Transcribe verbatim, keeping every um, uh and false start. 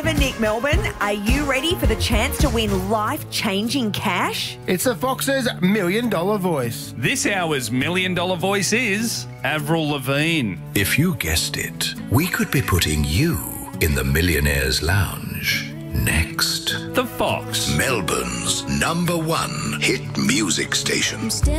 seven, Nick Melbourne. Are you ready for the chance to win life-changing cash? It's the Fox's Million Dollar Voice. This hour's Million Dollar Voice is Avril Lavigne. If you guessed it, we could be putting you in the Millionaire's Lounge next. The Fox. Melbourne's number one hit music station.